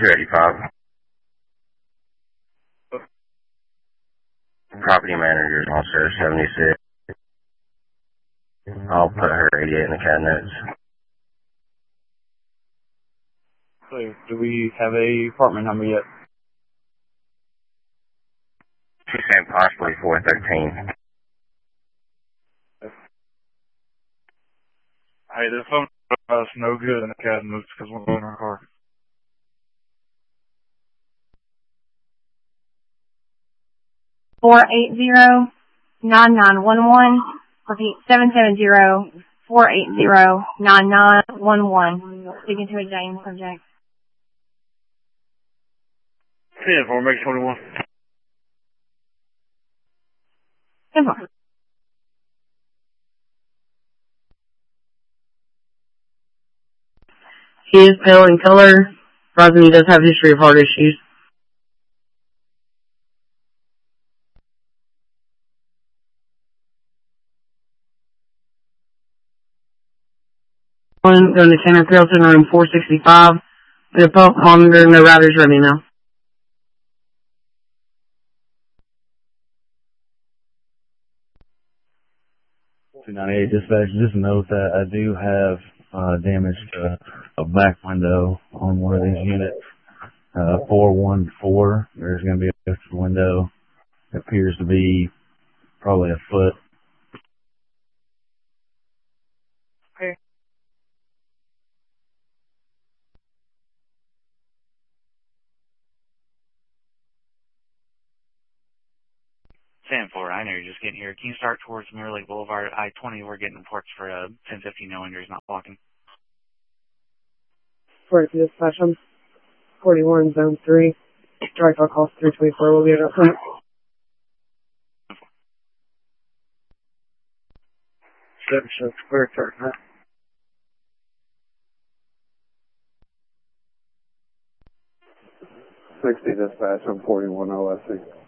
285. Property manager is also 76. I'll put her 88 in the CAD notes. So, do we have a apartment number yet? She's saying possibly 413. Hey, this phone is no good in the CAD notes because we're going in our car. Four 880-9911. Repeat, 770-480-9911. Speaking to a James subject. 10-4, make 21. 10-4. He is pale in color. Surprising he does have a history of heart issues. Going to Tanner Carrollton, room 465. The pump monitor, no riders ready now. 298 dispatch, just note that I do have damage to a back window on one of these units. 414, there's going to be a window that appears to be probably a foot. Okay. I know you're just getting here. Can you start towards Mirror Lake Boulevard, I-20? We're getting reports for 1050 no winders not blocking. 42 dispatch, I'm 41, zone 3. Drive call cost 324, we'll be at our front. Clear, sir. 60 dispatch, I'm 41 OSC.